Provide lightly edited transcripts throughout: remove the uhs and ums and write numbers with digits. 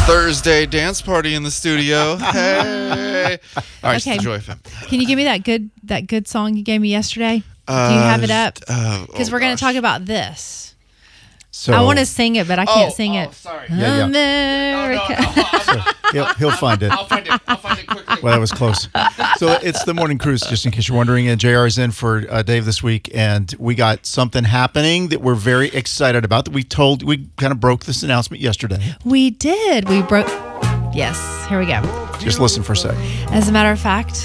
Thursday dance party in the studio. Hey. All right, Okay. it's the Joy FM. Can you give me that good song you gave me yesterday? Do you have it up? Because we're going to talk about this. So I want to sing it, but I can't sing it. Sorry. Yeah. America. He'll find it. I'll find it quickly. Well, that was close. So it's the morning cruise, just in case you're wondering. And JR is in for Dave this week, and we got something happening that we're very excited about. That we kind of broke this announcement yesterday. We did. We broke. Yes. Here we go. Just listen for a sec. As a matter of fact,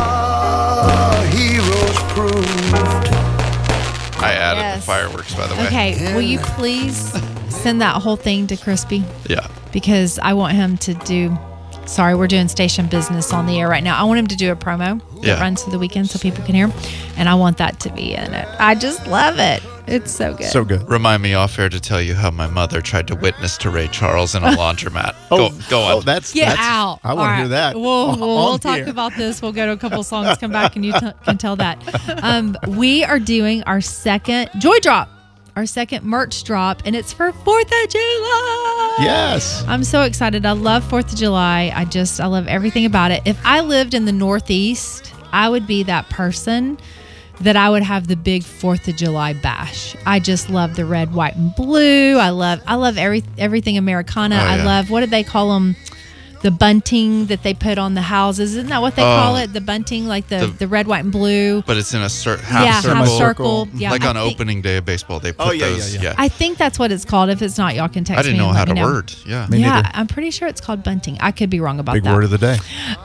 Heroes proved. I added Yes. the fireworks, by the way. okay, will you please send that whole thing to Crispy? Yeah. Because I want him to do. Sorry, we're doing station business on the air right now. I want him to do a promo that Yeah. runs through the weekend so people can hear, and I want that to be in it. I just love it. It's so good. So good. Remind me off air to tell you how my mother tried to witness to Ray Charles in a laundromat. Go on. Oh, that's out. I want to hear that. We'll talk about this. We'll go to a couple songs, come back, and you can tell that. We are doing our second Joy Drop, our second merch drop, and it's for 4th of July. Yes. I'm so excited. I love 4th of July. I love everything about it. If I lived in the Northeast, I would be that person that I would have the big 4th of July bash. I just love the red, white, and blue. I love everything Americana. Oh, yeah. I love, what do they call them? The bunting that they put on the houses. Isn't that what they call it? The bunting, like the red, white, and blue. But it's in a half Yeah, circle. half circle. Yeah, Like I on think- opening day of baseball, they put Oh, yeah, those. yeah. I think that's what it's called. If it's not, y'all can text I didn't me know and how let to me know. word. Yeah. Me Yeah, neither. I'm pretty sure it's called bunting. I could be wrong about Big that. word of the day.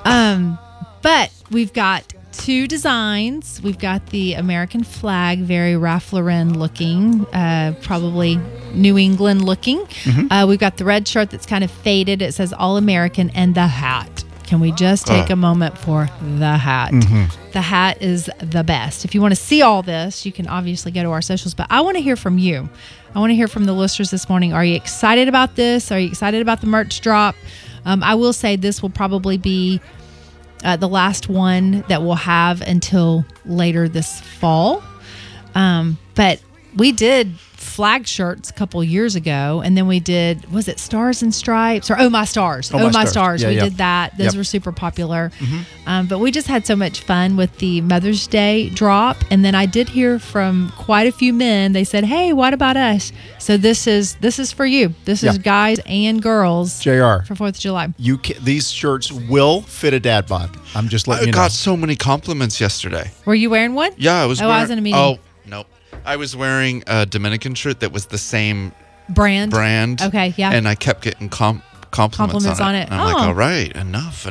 But we've got two designs. We've got the American flag, very Ralph Lauren looking, probably New England looking. We've got the red shirt that's kind of faded. It says All American, and the hat. Can we just take a moment for the hat? The hat is the best. If you want to see all this, you can obviously go to our socials, but I want to hear from you. I want to hear from the listeners this morning. Are you excited about this? Are you excited about the merch drop? I will say this will probably be the last one that we'll have until later this fall. But we did flag shirts a couple years ago, and then we did, was it Stars and Stripes or Oh My Stars? Oh My Stars. Yeah, we yeah. did that. Those Yep. were super popular. But we just had so much fun with the Mother's Day drop. And then I did hear from quite a few men. They said, "Hey, what about us?" So this is for you. This is Yeah. guys and girls JR, for 4th of July. these shirts will fit a dad bod. I'm just letting I you know. got so many compliments yesterday. Were you wearing one? Yeah, I was Oh, wearing. I was in a meeting. Oh, no. I was wearing a Dominican shirt that was the same Brand. brand. Yeah. And I kept getting compliments on it. I'm like, Oh. all right, enough.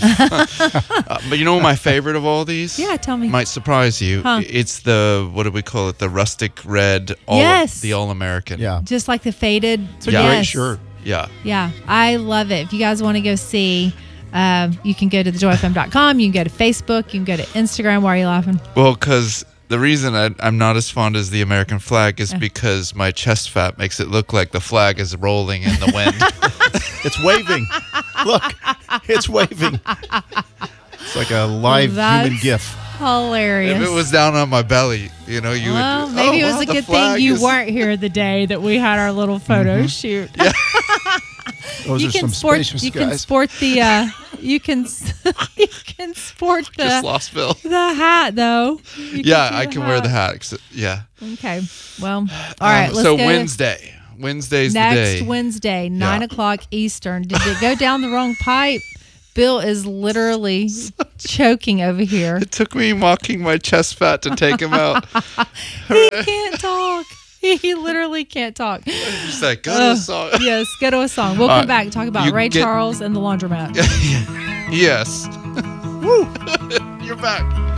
But you know what my favorite of all these? Yeah, tell me. Might surprise you. Huh. It's the, what do we call it? The rustic red, Yes. the All-American. Yeah. Just like the faded. It's a Yeah. great Yes. shirt. Yeah. Yeah, I love it. If you guys want to go see, you can go to thejoyfm.com. You can go to Facebook. You can go to Instagram. Why are you laughing? Well, because the reason I'm not as fond as the American flag is because my chest fat makes it look like the flag is rolling in the wind. It's waving. Look, it's waving. It's like a live That's human GIF. Hilarious. If it was down on my belly, you know, well, would. maybe oh, it was wow, a the good thing flag you is- weren't here the day that we had our little photo shoot. Those You are can some sport. spacious You can guys. sport the. You can. You can sport Just the lost Bill. hat though. You Yeah, do I can wear the hat. Yeah. Okay. Well, all right. Let's so go. Wednesday. Wednesday's the Next day. Wednesday, 9 Yeah. o'clock Eastern. Did it go down the wrong pipe? Bill is literally choking over here. It took me mocking my chest fat to take him out. He can't talk. He literally can't talk. Just like, go to a song. Yes, go to a song. We'll come back and talk about you Ray get- Charles and the laundromat. Yes. Woo. You're back.